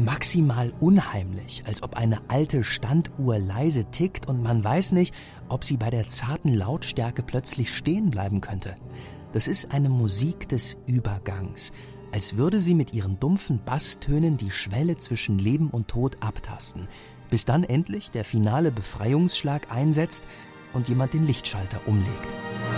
maximal unheimlich, als ob eine alte Standuhr leise tickt und man weiß nicht, ob sie bei der zarten Lautstärke plötzlich stehen bleiben könnte. Das ist eine Musik des Übergangs, als würde sie mit ihren dumpfen Basstönen die Schwelle zwischen Leben und Tod abtasten, bis dann endlich der finale Befreiungsschlag einsetzt und jemand den Lichtschalter umlegt.